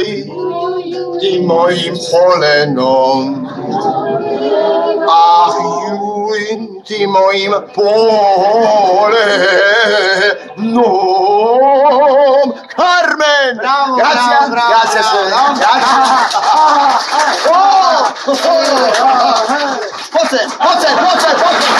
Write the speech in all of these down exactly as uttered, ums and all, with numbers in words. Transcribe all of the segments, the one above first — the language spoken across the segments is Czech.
ty mojím polenom. Ach juj, ty mojím polenom. Carmen! Bravo, Gracias, bravo, gracias. bravo, Pojď sem, pojď sem, pojď sem, pojď sem.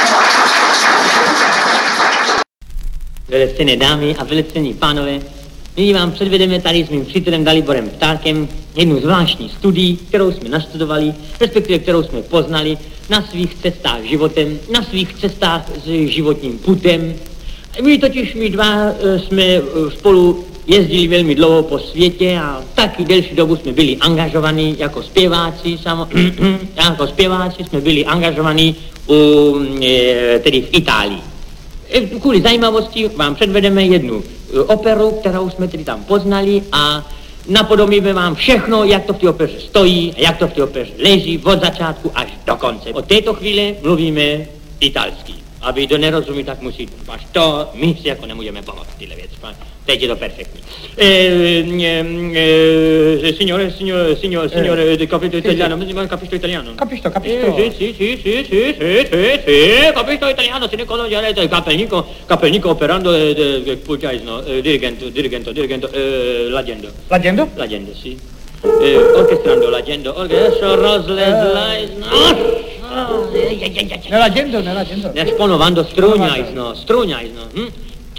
Velicené dámy a velicení pánové, nyní vám předvedeme tady s mým přítelem Daliborem Ptákem jednu zvláštní studii, kterou jsme nastudovali, respektive kterou jsme poznali na svých cestách životem, na svých cestách s životním putem. My totiž my dva jsme spolu jezdili velmi dlouho po světě a taky delší dobu jsme byli angažovaní jako zpěváci, samo, jako zpěváci jsme byli angažovaní u, tedy v Itálii. Kvůli zajímavosti vám předvedeme jednu operu, kterou jsme tedy tam poznali a napodobíme vám všechno, jak to v té opeře stojí a jak to v té opeře leží od začátku až do konce. Od této chvíle mluvíme italsky. A vy to nerozumí, tak musíte, až to my si jako nemůžeme pomoct tyhle věci. Teď je to perfektní. Eh, eh, eh, signore, signore, signore, signore, eh, capito italiano, capisco italiano. Capisco, capisco. Eh, sì, sì, sì, sì, sì, sì, sì, capisco italiano, se ne conosce, capelnico, capelnico operando, eh, pulciaisno, eh, dirigento, dirigento, dirigento, eh, l'agendo. L'agendo? L'agendo, sì. Eh, orchestrando l'agendo, orchestro, rozlezlajzno. Nell'agendo, nell'agendo. Nesponovando struňajzno, struňajzno, hm?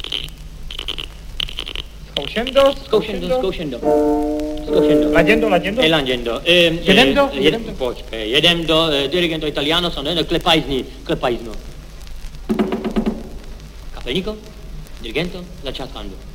Zkoušendo, Zkoušendo, zkoušendo. Zkoušendo. L'agendo, l'agendo. E l'agendo. Eh, Jedendo, eh, jedendo. Počkej, jedendo, eh, dirigento italiano, sono eh, klepajzni, klepajzno. Kapelníko, dirigento, začátkando.